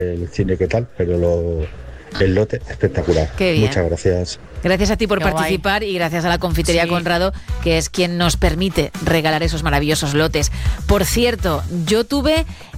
el cine qué tal, pero el lote espectacular. Qué bien. Muchas gracias. Gracias a ti por Qué participar y gracias a la Confitería Conrado, que es quien nos permite regalar esos maravillosos lotes. Por cierto, yo tuve